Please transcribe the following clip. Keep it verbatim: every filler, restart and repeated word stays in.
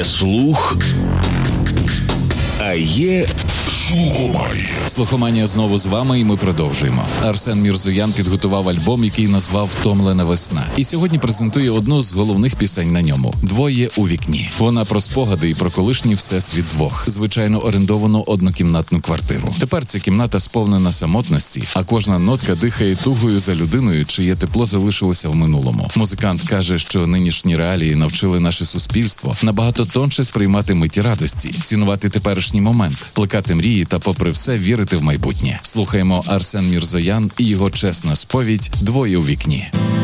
Є слух, а є слухоманія. Слухоманія знову з вами, і ми продовжуємо. Арсен Мірзоян підготував альбом, який назвав «Втомлена весна». І сьогодні презентує одну з головних пісень на ньому «Двоє у вікні». Вона про спогади і про колишній всесвіт двох, звичайно орендовану однокімнатну квартиру. Тепер ця кімната сповнена самотності, а кожна нотка дихає тугою за людиною, чиє тепло залишилося в минулому. Музикант каже, що нинішні реалії навчили наше суспільство набагато тонше сприймати миті радості, цінувати теперішній момент, плекати мрії та, попри все, вірити в майбутнє. Слухаємо Арсен Мірзоян і його чесна сповідь «Двоє у вікні».